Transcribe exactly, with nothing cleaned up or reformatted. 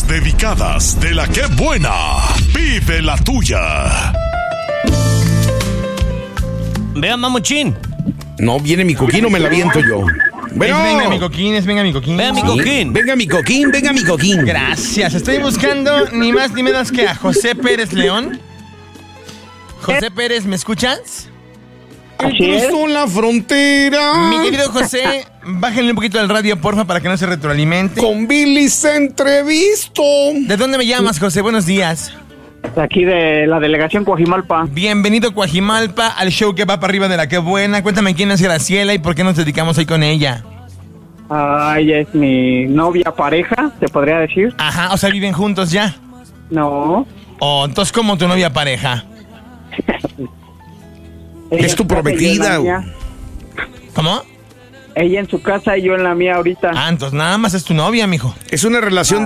dedicadas de la que buena. Pide la tuya. Vean, mamuchín. No, viene mi coquín o me la viento yo. Bueno. Es venga mi coquín, es venga mi coquín. Venga mi coquín. Venga mi coquín, venga mi coquín. Gracias, estoy buscando ni más ni menos que a José Pérez León. José Pérez, ¿me escuchas? Cruzó la frontera. Mi querido José, bájenle un poquito el radio, porfa, para que no se retroalimente. Con Billy se entrevisto. ¿De dónde me llamas, José? Buenos días. De aquí de la delegación Coajimalpa. Bienvenido, Coajimalpa, al show que va para arriba de la que buena. Cuéntame quién es Graciela y por qué nos dedicamos hoy con ella. Ah, ella es mi novia pareja, se podría decir. Ajá, o sea, ¿viven juntos ya? No. Oh, entonces, ¿cómo tu novia pareja? Es tu prometida. ¿Cómo? Ella en su casa y yo en la mía ahorita. Ah, entonces nada más es tu novia, mijo. Es una relación